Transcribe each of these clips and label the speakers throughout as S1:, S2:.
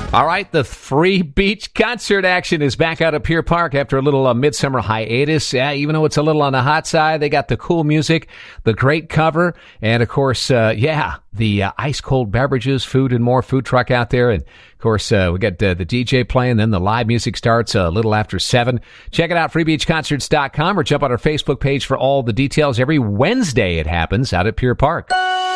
S1: All right, the free beach concert action is back out at Pier Park after a little midsummer hiatus. Yeah, even though it's a little on the hot side, they got the cool music, the great cover, and of course, the ice-cold beverages, food, and more food truck out there. And of course, we got the DJ playing, then the live music starts a little after 7. Check it out, freebeachconcerts.com, or jump on our Facebook page for all the details. Every Wednesday it happens out at Pier Park.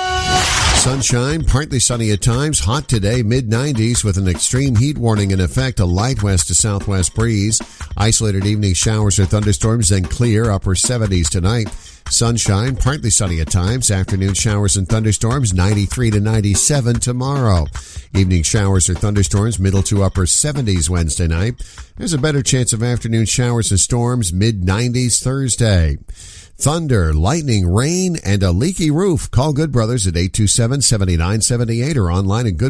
S2: Sunshine, partly sunny at times, hot today, mid-90s with an extreme heat warning in effect, a light west to southwest breeze. Isolated evening showers or thunderstorms, then clear, upper 70s tonight. Sunshine, partly sunny at times, afternoon showers and thunderstorms, 93 to 97 tomorrow. Evening showers or thunderstorms, middle to upper 70s Wednesday night. There's a better chance of afternoon showers and storms, mid-90s Thursday. Thunder, lightning, rain, and a leaky roof. Call Good Brothers at 827-7978 or online at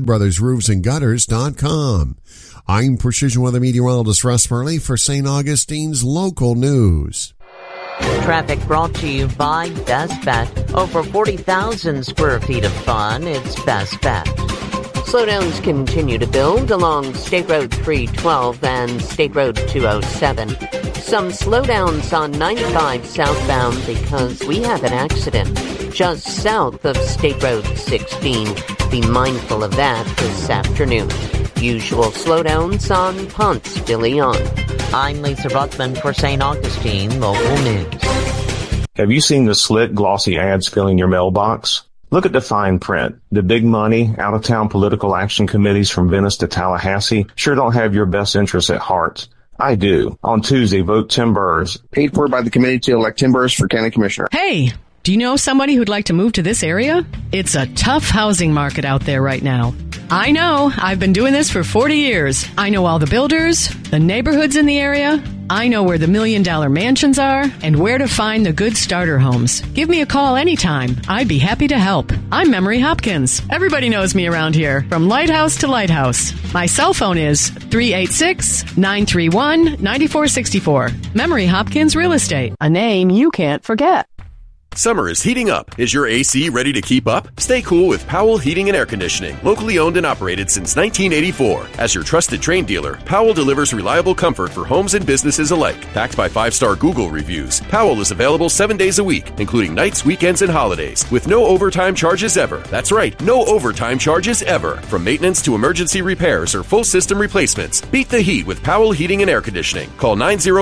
S2: goodbrothersroofsandgutters.com. I'm Precision Weather Meteorologist Russ Murley for St. Augustine's local news.
S3: Traffic brought to you by Best Bet. Over 40,000 square feet of fun. It's Best Bet. Slowdowns continue to build along State Road 312 and State Road 207. Some slowdowns on 95 southbound because we have an accident just south of State Road 16. Be mindful of that this afternoon. Usual slowdowns on Ponce de Leon. I'm Lisa Ruthman for St. Augustine Local News.
S4: Have you seen the slick, glossy ads filling your mailbox? Look at the fine print. The big money, out-of-town political action committees from Venice to Tallahassee sure don't have your best interests at heart. I do. On Tuesday, vote Tim Burrs.
S5: Paid for by the committee to elect Tim Burrs for county commissioner.
S6: Hey, do you know somebody who'd like to move to this area? It's a tough housing market out there right now. I know. I've been doing this for 40 years. I know all the builders, the neighborhoods in the area. I know where the $1 million mansions are and where to find the good starter homes. Give me a call anytime. I'd be happy to help. I'm Memory Hopkins. Everybody knows me around here, from lighthouse to lighthouse. My cell phone is 386-931-9464. Memory Hopkins Real Estate, a name you can't forget.
S7: Summer is heating up. Is your AC ready to keep up? Stay cool with Powell Heating and Air Conditioning, locally owned and operated since 1984. As your trusted Trane dealer, Powell delivers reliable comfort for homes and businesses alike. Backed by 5-star Google reviews, Powell is available 7 days a week, including nights, weekends, and holidays, with no overtime charges ever. That's right, no overtime charges ever. From maintenance to emergency repairs or full system replacements, beat the heat with Powell Heating and Air Conditioning. Call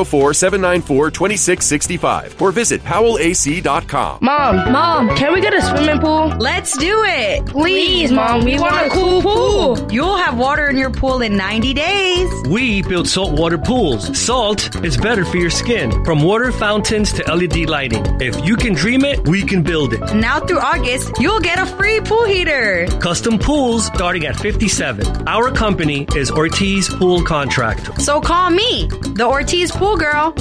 S7: 904-794-2665 or visit powellac.com.
S8: Mom, can we get a swimming pool?
S9: Let's do it.
S8: Please, Mom, we want a cool pool.
S9: You'll have water in your pool in 90 days.
S10: We build saltwater pools. Salt is better for your skin. From water fountains to LED lighting. If you can dream it, we can build it.
S9: Now through August, you'll get a free pool heater.
S10: Custom pools starting at $57. Our company is Ortiz Pool Contractor.
S9: So call me, the Ortiz Pool Girl,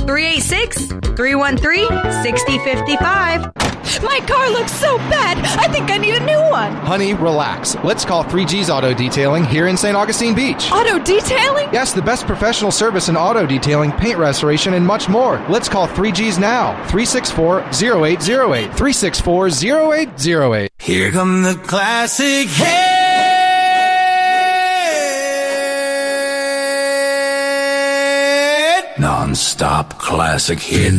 S9: 386-313-6055.
S11: My car looks so bad. I think I need a new one.
S12: Honey, relax. Let's call 3G's Auto Detailing here in St. Augustine Beach.
S11: Auto detailing?
S12: Yes, the best professional service in auto detailing, paint restoration, and much more. Let's call 3G's now. 364-0808. 364-0808.
S13: Here come the classic hit. Non-stop classic hit.